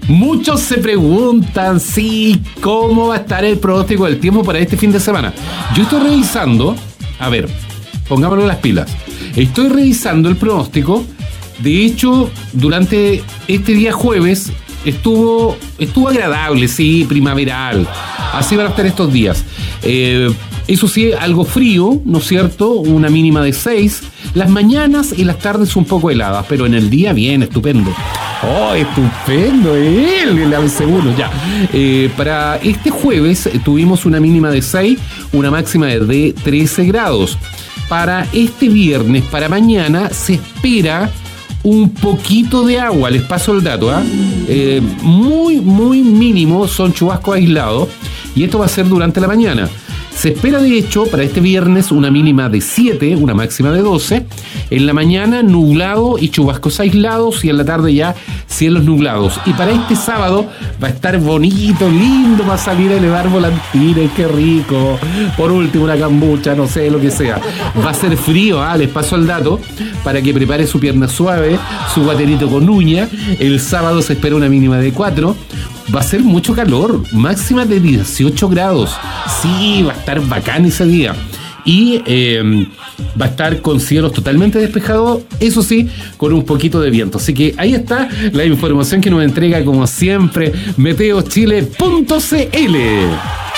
Muchos se preguntan, sí, ¿cómo va a estar el pronóstico del tiempo para este fin de semana? Yo estoy revisando, a ver, pongámonos las pilas. Estoy revisando el pronóstico. De hecho, durante este día jueves estuvo agradable, sí, primaveral. Así van a estar estos días. Eso sí, algo frío, ¿no es cierto? Una mínima de 6. Las mañanas y las tardes un poco heladas, pero en el día bien, estupendo. ¡Oh, estupendo! El ABC1, ya. Para este jueves tuvimos una mínima de 6, una máxima de 13 grados. Para este viernes, para mañana, se espera un poquito de agua, les paso el dato, muy, muy mínimo, son chubascos aislados, y esto va a ser durante la mañana. Se espera, de hecho, para este viernes una mínima de 7, una máxima de 12. En la mañana, nublado y chubascos aislados, y en la tarde ya cielos nublados. Y para este sábado va a estar bonito, lindo, va a salir a elevar volantines, qué rico. Por último, una cambucha, no sé, lo que sea. Va a ser frío, les paso el dato, para que prepare su pierna suave, su guaterito con uña. El sábado se espera una mínima de 4. Va a ser mucho calor, máxima de 18 grados. Sí, va a estar bacán ese día. Y va a estar con cielos totalmente despejados, eso sí, con un poquito de viento. Así que ahí está la información que nos entrega, como siempre, meteochile.cl.